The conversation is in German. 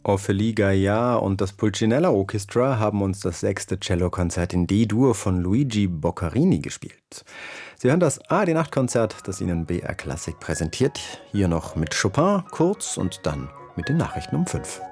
Ophélie Gaillard und das Pulcinella Orchestra haben uns das 6. Cellokonzert in D-Dur von Luigi Boccherini gespielt. Sie hören das ARD-Nachtkonzert, das Ihnen BR Klassik präsentiert. Hier noch mit Chopin kurz und dann mit den Nachrichten um 5.